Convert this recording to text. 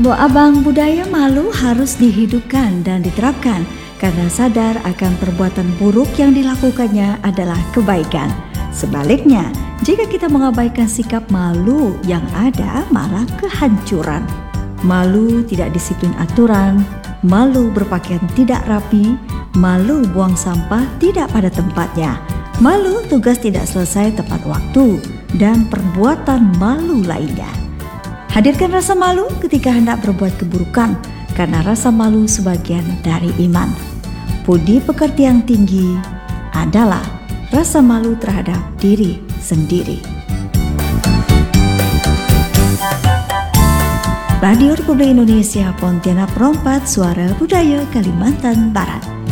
Bu Abang, budaya malu harus dihidupkan dan diterapkan karena sadar akan perbuatan buruk yang dilakukannya adalah kebaikan. Sebaliknya, jika kita mengabaikan sikap malu yang ada malah kehancuran. Malu tidak disiplin aturan, malu berpakaian tidak rapi, malu buang sampah tidak pada tempatnya, malu tugas tidak selesai tepat waktu, dan perbuatan malu lainnya. Hadirkan rasa malu ketika hendak berbuat keburukan, karena rasa malu sebagian dari iman. Budi pekerti yang tinggi adalah rasa malu terhadap diri sendiri. Radio Republik Indonesia, Pontianak Perompat, Suara Budaya Kalimantan Barat.